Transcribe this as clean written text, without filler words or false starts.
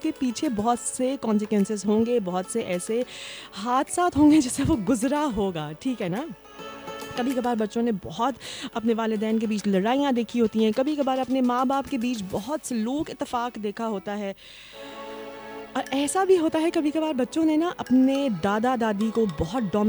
उसके पीछे बहुत से कॉन्सिक्वेंसेस होंगे, बहुत से ऐसे हादसा होंगे जिससे वो गुजरा होगा, ठीक है ना। कभी कभार बच्चों ने बहुत अपने वालिदैन के बीच लड़ाइयाँ देखी होती हैं, कभी कभार अपने माँ बाप के बीच बहुत सलूक इत्तेफाक देखा होता है। और ऐसा भी होता है कभी कभार बच्चों ने ना अपने दादा दादी को बहुत